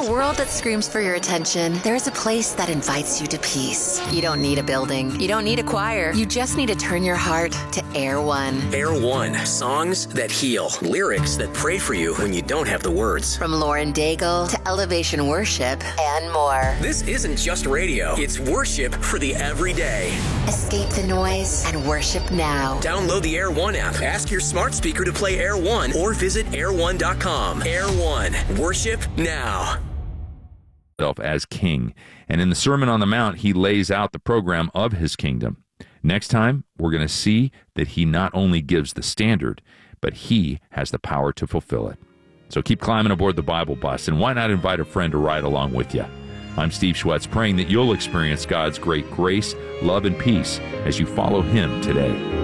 a world that screams for your attention, there's a place that invites you to peace. You don't need a building. You don't need a choir. You just need to turn your heart to Air One. Air One. Songs that heal. Lyrics that pray for you when you don't have the words. From Lauren Daigle to Elevation Worship and more. This isn't just radio. It's worship for the everyday. Escape the noise and worship now. Download the Air One app. Ask your smart speaker to play Air One or visit air1.com. Air One. Worship now. As king. And in the Sermon on the Mount, he lays out the program of his kingdom. Next time, we're going to see that he not only gives the standard, but he has the power to fulfill it. So keep climbing aboard the Bible bus, and why not invite a friend to ride along with you? I'm Steve Schwetz, praying that you'll experience God's great grace, love, and peace as you follow him today.